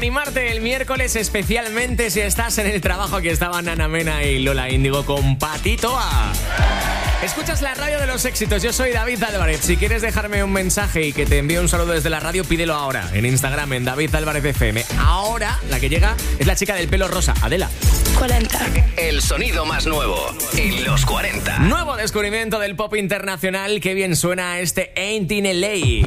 animarte el miércoles, especialmente si estás en el trabajo. Aquí estaban Ana Mena y Lola Índigo con Patito A. Escuchas la radio de los éxitos. Yo soy David Álvarez. Si quieres dejarme un mensaje y que te envíe un saludo desde la radio, pídelo ahora en Instagram, en David Álvarez FM. Ahora la que llega es la chica del pelo rosa, Adela. 40. El sonido más nuevo en los 40. Nuevo descubrimiento del pop internacional. Qué bien suena este Ain't in LA.